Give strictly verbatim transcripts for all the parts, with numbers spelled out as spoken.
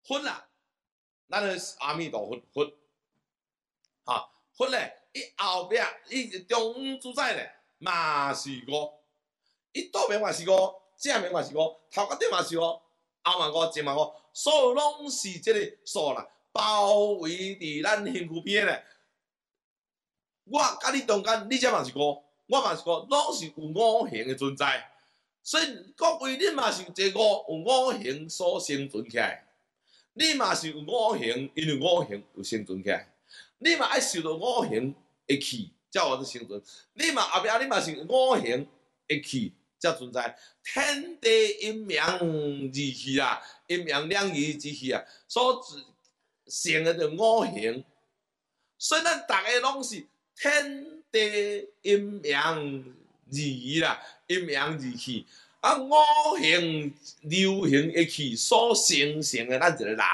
佛啦，咱的阿弥陀佛佛，哈，佛咧，伊后壁伊中央主宰咧嘛是五，伊倒面嘛是五，正面嘛是五，头壳顶嘛是五，后嘛五，前嘛五，所有拢是即个数啦，包围伫咱身躯边咧。我甲你中间，你才嘛是五，我嘛是五，拢是有五行的存在。所以各位，你嘛是一个五有五行所生存起来，你嘛是有五行，因为五行有生存起来，你嘛爱受到五行的气，才有得生存。你嘛后壁你嘛是五行的气才存在，天地阴阳二气啊，阴阳两仪之气啊，所成的就五行。所以咱逐个拢是天地阴阳二仪啦。阴阳二气，啊五行流行的气所形成的咱一个人，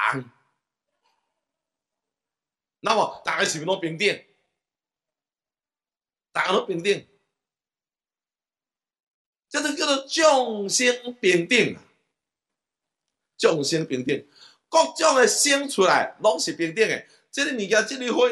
那么大家是毋是拢平等？大家拢平等，这就叫做众生平等啊！众生平等，各种的生出来拢是平等的。这个物件，这粒花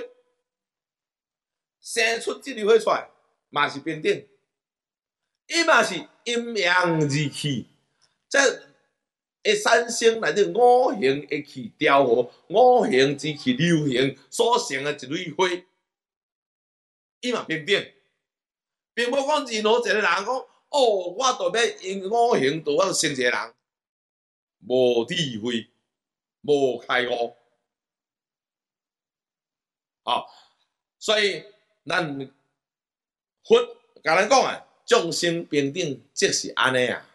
生出这粒花出来，嘛是平等。伊嘛是阴阳二气，即会产生内底五行的气调和，五行之气流行所成的一蕊花，伊嘛平等，并无讲任何一个人讲哦，我就要因五行度我生一个人，无智慧，无开悟，哦，所以咱佛甲咱讲啊。众生平等，即是安尼啊！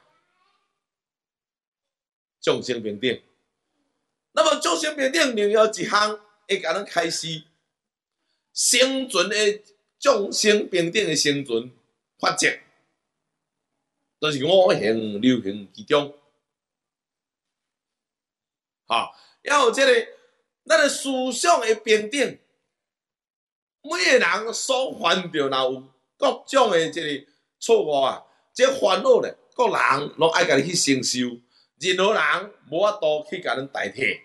众生平等，那么众生平等另外一项会甲咱开始生存的众生平等的生存法则，就是五行流行其中，哈，要有这个咱的思想的平等，每个人所犯着若有各种的这个。错误啊！这烦恼咧，各人拢爱家己去承受，任何人无法度去甲咱代替。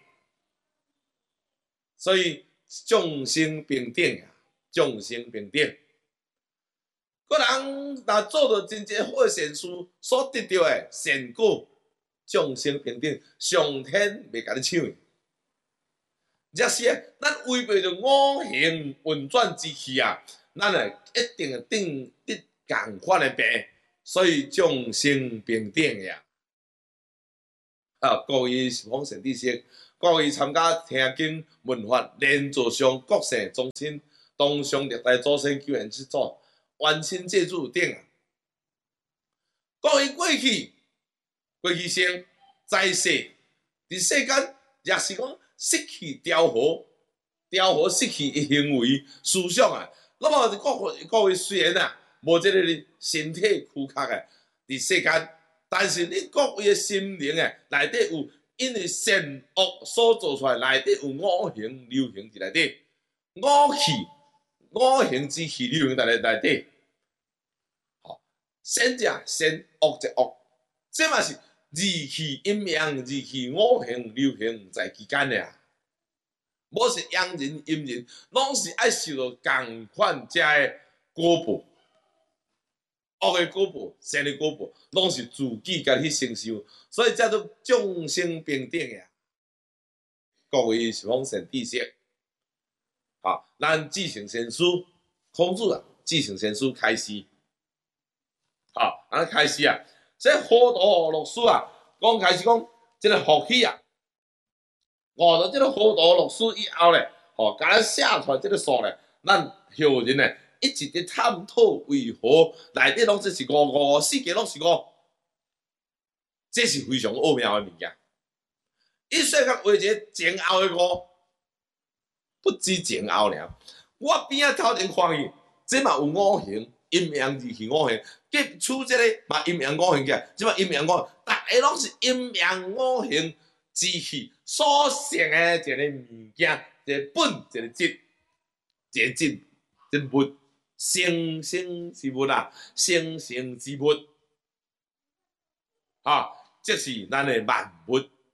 所以众生平等啊，众生平等。个人若做到真正好善事，所得到的善果，众生平等，上天袂甲你抢。若是咱违背着五行运转之气啊，咱诶一定会定得。共款的病，所以众生平等呀！啊，各位是方善知识，各位参加听经闻法，连座上各世众生，当上历代祖先救援之祖，完成借助顶啊！各位过去，过去生在世，伫世间也是讲失去调和，调和失去的行为思想啊。那么各各位虽然啊。无即个身体躯壳诶，伫世间，但是你各位诶心灵诶内底有，因为善恶所做出来，内底有五行流行伫内底，五气五行之气流行伫内内底，好，善者善，恶者恶，这嘛是二气阴阳，二气五行流行在其间诶啊，无是阳人阴人，拢是爱受到共款遮诶果报。恶的果报、善的果报，拢是自己家去承受，所以叫做众生平等呀。各位是方善知识，好，咱继承先书，孔子啊，继承先书开始，好，安尼开始啊。这佛陀老师啊，讲开始讲这个福气啊，换到这个佛陀老师以后咧，吼，甲咱写出来这个书咧，咱后人咧。一直伫探讨为何内底拢只是五五四界拢是五，这是非常奥妙的物件。伊说较画一个前后的五，不止前后尔。我边仔头前看去，这嘛有五行，阴阳二气五行，结出这个嘛阴阳五行起来，这嘛阴阳五行，大家拢是阴阳五行之气所成的一个物件，一个本，一个质，一个质，一个物。生生之物啊，生生之物，啊，这是咱的万物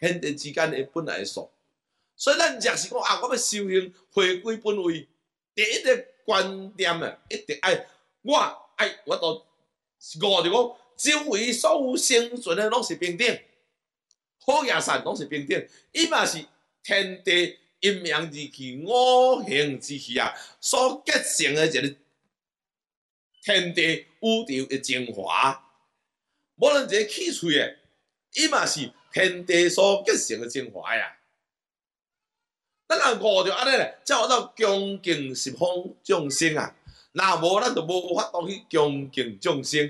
天地之间的本来的数。所以咱若是讲啊，我要修行回归本位，第一个观点啊，一定爱我爱我都悟着讲，周围所有生存的拢是平等，好也善拢是平等，伊嘛是天地阴阳之气、五行之气啊，所结成的一个天地宇宙的精华。无论一个气喙的，伊嘛是天地所结成的精华呀。咱若悟着安尼咧，才有到恭敬十方众生啊。若无，咱就无法度去恭敬众生。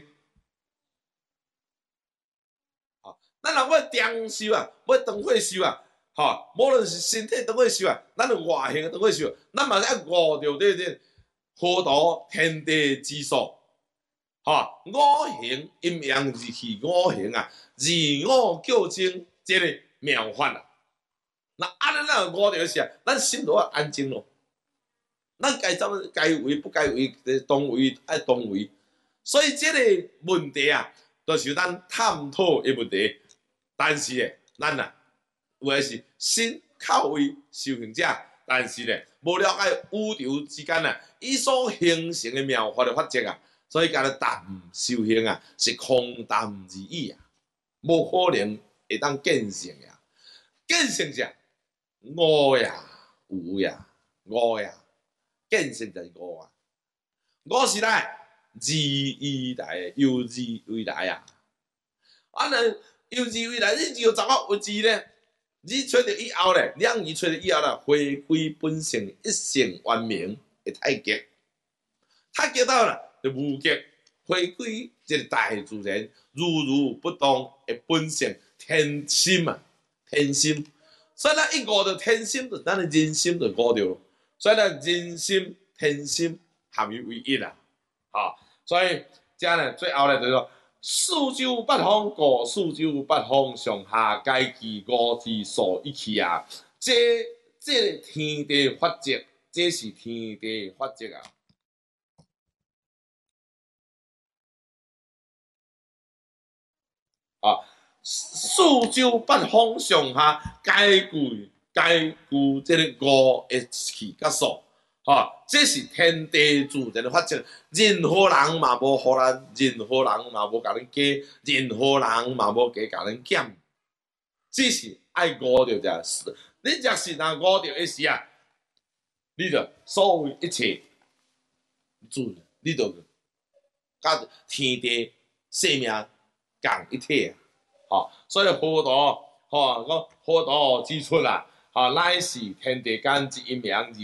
啊，咱若要长寿啊，要长岁寿啊，吼，无论是身体长岁寿啊，咱的外形长岁寿，咱嘛是要悟着这这佛陀天地之数，吼，五行阴阳之气，五行啊，自我究竟这个妙法啊。那安尼咱悟着是啊，咱心就要安静咯。咱该怎该为不该为，当为爱当为。所以这个问题啊，就是咱探讨的问题。但是咧，咱啊，有诶是心靠为修行者，但是咧，无了解宇宙之间啊，伊所形成的妙法的法则啊，所以甲咱谈修行啊，是空谈而已啊，无可能会当见性呀。见性者。悟呀，有呀，悟呀，见性就是悟啊。悟是来，自以来，由自为来啊。啊，那由自为来，你就怎啊有自呢？你找到以后咧，两仪找到以后啦，回归本性，一性圆明的太极。太极到啦，就无极，回归这个大自然如如不动的本性，天心啊，天心。所以咱一悟着天心，就咱的人心就悟着。所以咱人心、天心合于为一啦，啊！所以这样呢，最后呢就是说，四周八方，各四周八方，上下皆其五之所一气啊！这这个天地法则，这是天地法则啊！啊！四周八方上下皆具皆具这个五的气甲数，哈，这是天地自然的法则。任何人嘛无互咱，任何人嘛无甲咱加，任何人嘛无加甲咱减，只是爱悟着者是。你若是若悟着的时啊，你着所有一切主，你着甲天地生命共一体啊！哦，所以佛陀，吼、哦，讲佛陀指出啦，吼、哦，乃是天地间之阴阳。